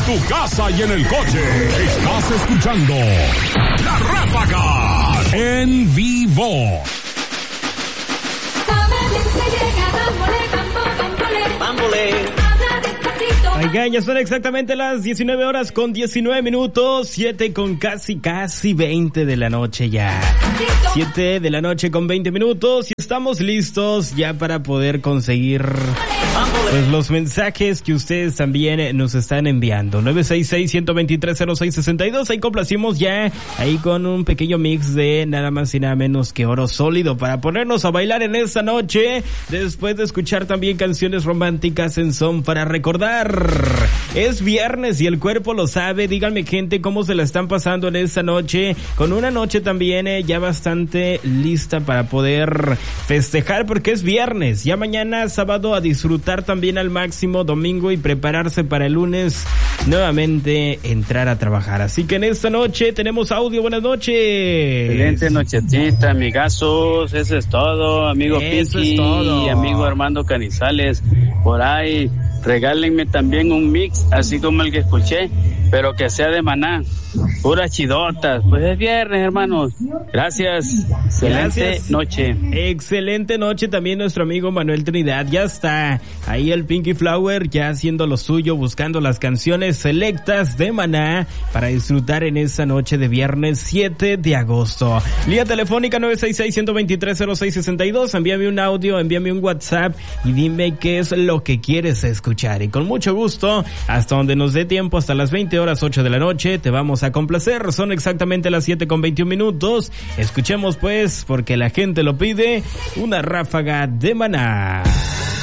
tu casa y en el coche. Estás escuchando La Ráfaga en vivo. Oigan, ya son exactamente las 19 horas con 19 minutos, 7 con casi 20 de la noche ya. 7 de la noche con 20 minutos y estamos listos ya para poder conseguir pues los mensajes que ustedes también nos están enviando. 966-123-0662, ahí complacimos ya, ahí con un pequeño mix de nada más y nada menos que Oro Sólido para ponernos a bailar en esta noche, después de escuchar también canciones románticas en son para recordar. Es viernes y el cuerpo lo sabe. Díganme, gente, cómo se la están pasando en esta noche, con una noche también ya bastante lista para poder festejar porque es viernes, ya mañana sábado a disfrutar también al máximo, domingo y prepararse para el lunes nuevamente entrar a trabajar. Así que en esta noche tenemos audio. Buenas noches. Excelente nochecita, amigazos. Eso es todo, amigo Pinky y amigo Armando Canizales. Por ahí regálenme también un mix, así como el que escuché, pero que sea de Maná, puras chidotas. Pues es viernes, hermanos. Gracias. Excelente noche. Excelente noche también nuestro amigo Manuel Trinidad. Ya está ahí el Pinky Flower, ya haciendo lo suyo, buscando las canciones selectas de Maná para disfrutar en esa noche de viernes 7 de agosto. Línea telefónica 966-123-0662. Envíame un audio, envíame un WhatsApp y dime qué es lo que quieres escuchar. Y con mucho gusto, hasta donde nos dé tiempo, hasta las 20:08 de la noche, te vamos a complacer. Son exactamente las 7 con 21 minutos. Escuchemos pues, porque la gente lo pide, una ráfaga de Maná.